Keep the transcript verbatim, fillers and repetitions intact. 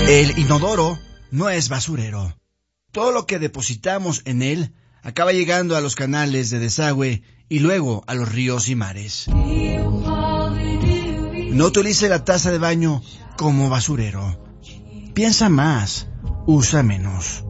El inodoro no es basurero. Todo lo que depositamos en él acaba llegando a los canales de desagüe y luego a los ríos y mares. No utilice la taza de baño como basurero. Piensa más, usa menos.